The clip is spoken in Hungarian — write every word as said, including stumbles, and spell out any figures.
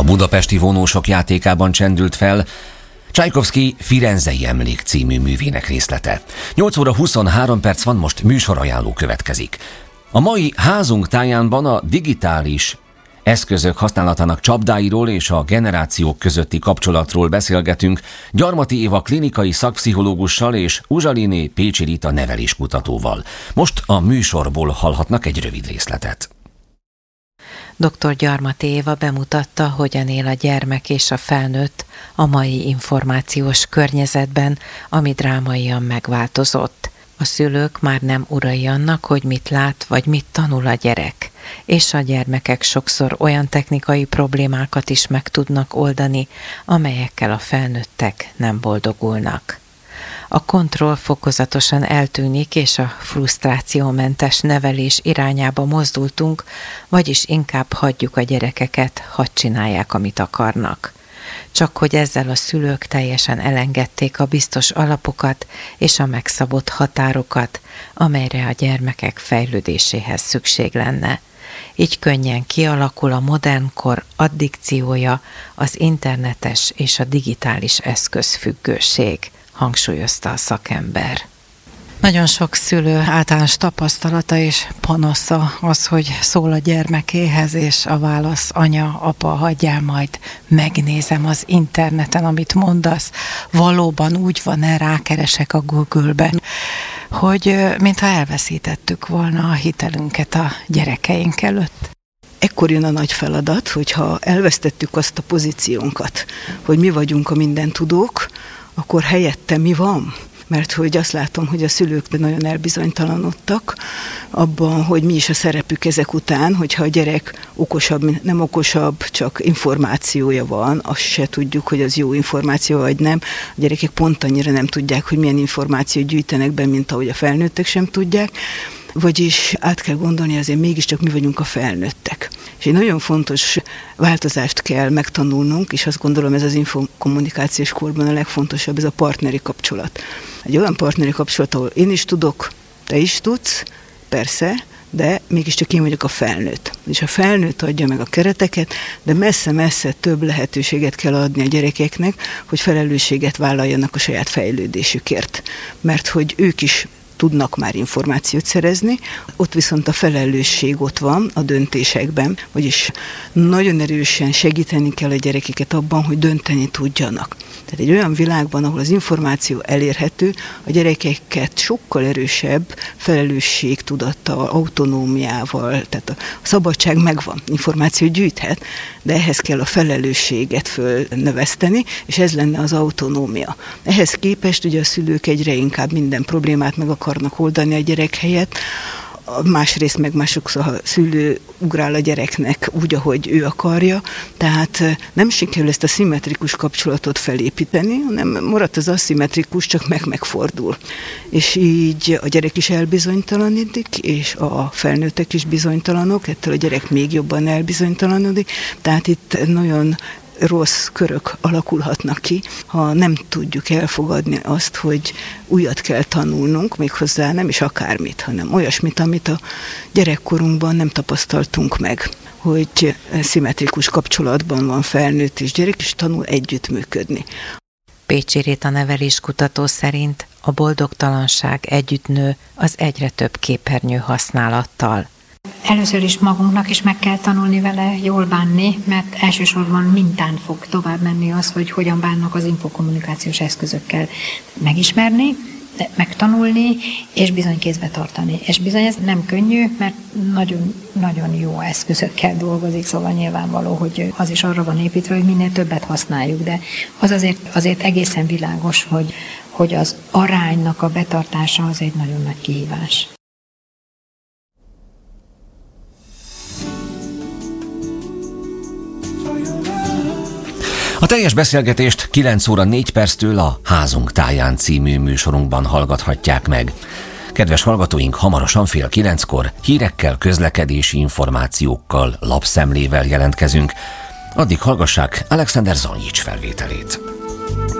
A budapesti vonósok játékában csendült fel Csajkovszky Firenzei emlék című művének részlete. nyolc óra huszonhárom perc van, most műsorajánló következik. A mai házunk tájánban a digitális eszközök használatának csapdáiról és a generációk közötti kapcsolatról beszélgetünk Gyarmati Éva klinikai szakpszichológussal és Uzsaliné Pécsi Rita neveléskutatóval. Most a műsorból hallhatnak egy rövid részletet. doktor Gyarmati Éva bemutatta, hogyan él a gyermek és a felnőtt a mai információs környezetben, ami drámaian megváltozott. A szülők már nem urai annak, hogy mit lát vagy mit tanul a gyerek, és a gyermekek sokszor olyan technikai problémákat is meg tudnak oldani, amelyekkel a felnőttek nem boldogulnak. A kontroll fokozatosan eltűnik, és a frusztrációmentes nevelés irányába mozdultunk, vagyis inkább hagyjuk a gyerekeket, hadd csinálják, amit akarnak. Csak hogy ezzel a szülők teljesen elengedték a biztos alapokat és a megszabott határokat, amelyre a gyermekek fejlődéséhez szükség lenne. Így könnyen kialakul a modernkor addikciója, az internetes és a digitális eszközfüggőség, hangsúlyozta a szakember. Nagyon sok szülő általános tapasztalata és panasza az, hogy szól a gyermekéhez, és a válasz: anya, apa, hagyjál, majd megnézem az interneten, amit mondasz. Valóban úgy van-e, rákeresek a Google-ben, hogy mintha elveszítettük volna a hitelünket a gyerekeink előtt. Ekkor jön a nagy feladat, hogyha elvesztettük azt a pozíciónkat, hogy mi vagyunk a mindentudók, akkor helyette mi van? Mert hogy azt látom, hogy a szülők nagyon elbizonytalanodtak abban, hogy mi is a szerepük ezek után, hogyha a gyerek okosabb, nem okosabb, csak információja van, azt se tudjuk, hogy az jó információ vagy nem. A gyerekek pont annyira nem tudják, hogy milyen információt gyűjtenek be, mint ahogy a felnőttek sem tudják. Vagyis át kell gondolni, azért mégiscsak mi vagyunk a felnőttek. És egy nagyon fontos változást kell megtanulnunk, és azt gondolom, ez az infokommunikációs korban a legfontosabb, ez a partneri kapcsolat. Egy olyan partneri kapcsolat, ahol én is tudok, te is tudsz, persze, de mégiscsak én vagyok a felnőtt. És a felnőtt adja meg a kereteket, de messze-messze több lehetőséget kell adni a gyerekeknek, hogy felelősséget vállaljanak a saját fejlődésükért. Mert hogy ők is tudnak már információt szerezni, ott viszont a felelősség ott van a döntésekben, vagyis nagyon erősen segíteni kell a gyerekeket abban, hogy dönteni tudjanak. Tehát egy olyan világban, ahol az információ elérhető, a gyerekeket sokkal erősebb felelősségtudattal, autonómiával, tehát a szabadság megvan, információ gyűjthet, de ehhez kell a felelősséget fölnöveszteni, és ez lenne az autonómia. Ehhez képest ugye a szülők egyre inkább minden problémát meg akarnak oldani a gyerek helyett, másrészt meg másokszor a szülő ugrál a gyereknek úgy, ahogy ő akarja, tehát nem sikerül ezt a szimmetrikus kapcsolatot felépíteni, hanem maradt az aszimmetrikus, csak meg megfordul. És így a gyerek is elbizonytalanodik, és a felnőttek is bizonytalanok, ettől a gyerek még jobban elbizonytalanodik, tehát itt nagyon rossz körök alakulhatnak ki, ha nem tudjuk elfogadni azt, hogy újat kell tanulnunk, méghozzá nem is akármit, hanem olyasmit, amit a gyerekkorunkban nem tapasztaltunk meg, hogy szimmetrikus kapcsolatban van felnőtt és gyerek, és tanul együttműködni. Pécsi Rita neveléskutató szerint a boldogtalanság együtt nő az egyre több képernyő használattal. Először is magunknak is meg kell tanulni vele jól bánni, mert elsősorban mintán fog tovább menni az, hogy hogyan bánnak az infokommunikációs eszközökkel. Megismerni, megtanulni, és bizony kézbe tartani. És bizony ez nem könnyű, mert nagyon, nagyon jó eszközökkel dolgozik, szóval nyilvánvaló, hogy az is arra van építve, hogy minél többet használjuk, de az azért, azért egészen világos, hogy, hogy az aránynak a betartása az egy nagyon nagy kihívás. A teljes beszélgetést kilenc óra négy perctől a Házunk táján című műsorunkban hallgathatják meg. Kedves hallgatóink, hamarosan fél kilenckor hírekkel, közlekedési információkkal, lapszemlével jelentkezünk. Addig hallgassák Alexander Zonyics felvételét.